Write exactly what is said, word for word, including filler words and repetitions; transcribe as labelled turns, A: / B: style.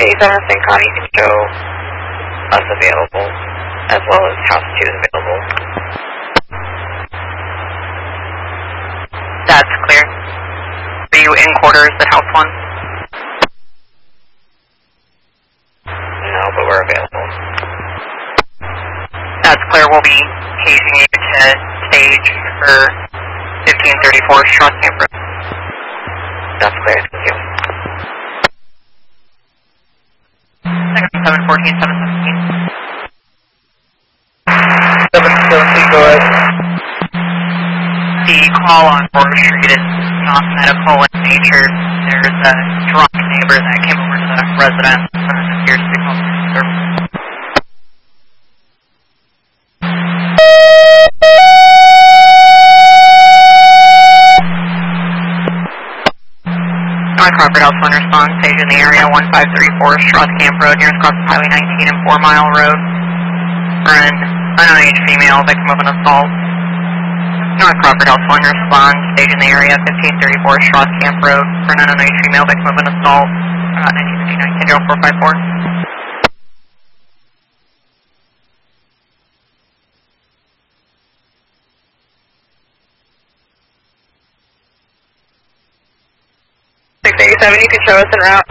A: eighty-seven Saint Connie, you can show us available, as well as House two is available.
B: That's clear. Are you in quarters at House one?
A: No, but we're available.
B: That's clear. We'll be paging you to stage for fifteen thirty-four Strauss Camp Road.
A: That's clear, thank you.
B: seven fourteen, seven seventeen.
A: seven seventeen, go ahead.
B: The call on Border Street is not medical in nature. There's a drunk neighbor that came over to the residence and appears to be calling for service. North Crawford House one response, stage in the area, one five three four Strauss Camp Road, nearest cross of Highway nineteen and four Mile Road. For an unknown age female, victim of an assault. North Crawford House one response, stage in the area, fifteen thirty-four Strauss Camp Road, for an unknown age female, victim of an assault. Uh, nineteen fifty-nine, Kendall four five four.
A: six eighty-seven, you can show us en route.